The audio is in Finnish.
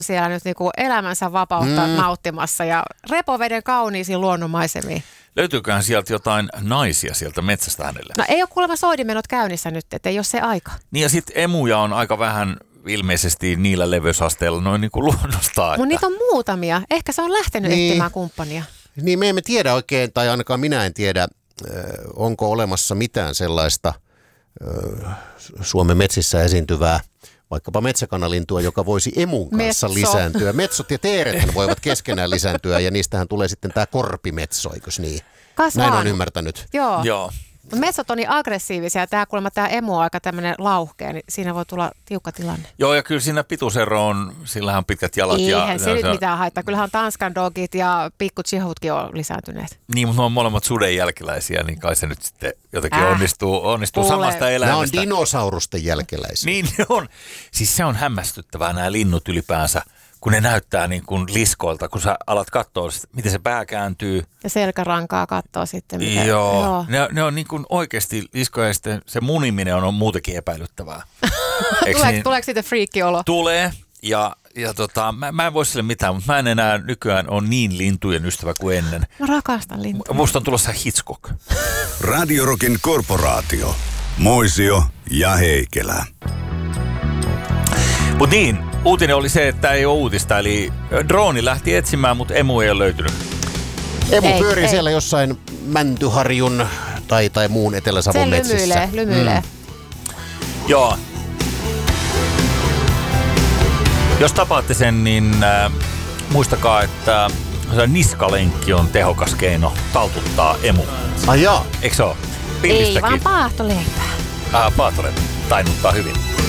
siellä nyt niinku elämänsä vapautta nauttimassa ja repoveden kauniisiin luonnonmaisemiin. Löytyyköhän sieltä jotain naisia sieltä metsästä hänelle? No ei ole kuulemma soidimenot käynnissä nyt, ettei ole se aika. Niin ja sitten emuja on aika vähän ilmeisesti niillä leveysasteilla noin niin kuin luonnostaan. Mutta niitä on muutamia. Ehkä se on lähtenyt etsimään kumppania. Niin me emme tiedä oikein, tai ainakaan minä en tiedä, onko olemassa mitään sellaista Suomen metsissä esiintyvää, vaikkapa metsäkanalintua, joka voisi emun kanssa lisääntyä. Metsot ja teerethän voivat keskenään lisääntyä ja niistähän tulee sitten tämä korpimetso, eikös niin? Näin on ymmärtänyt. Joo. Metsot on niin aggressiivisia. Tämä emu on aika tämmöinen lauhkea, niin siinä voi tulla tiukka tilanne. Joo, ja kyllä siinä pituusero on, sillähän on pitkät jalat. Eihän se nyt mitään haittaa. Kyllähän Tanskan dogit ja pikku chihutkin on lisääntyneet. Niin, mutta ne on molemmat suden jälkeläisiä, niin kai se nyt sitten jotenkin onnistuu samasta elämästä. Nämä on dinosaurusten jälkeläisiä. Niin on. Siis se on hämmästyttävää nämä linnut ylipäänsä, kun ne näyttää niin kuin liskoilta, kun sä alat katsoa, miten se pää kääntyy. Ja selkärankaa katsoo sitten. Miten, joo. Ne on niin kuin oikeasti liskoja ja sitten se muniminen on muutenkin epäilyttävää. Tuleeko siitä friikkiolo? Tulee. Ja mä en voi sille mitään, mutta mä en enää nykyään ole niin lintujen ystävä kuin ennen. Mä rakastan lintuja. Musta on tulossa Hitchcock. Radio Rockin korporaatio. Moisio ja Heikelä. Mutta niin, uutinen oli se, että ei ole uutista, eli drooni lähti etsimään, mutta emu ei ole löytynyt. Emu pyörii siellä jossain Mäntyharjun tai muun Etelä-Savon metsissä. Se lymyilee. Joo. Jos tapaatte sen, niin muistakaa, että niskalenkki on tehokas keino taltuttaa emu. Ai jaa. Eikö se ole? Ei vaan paahtoleipää. Paahtoleipää. Tainuttaa hyvin.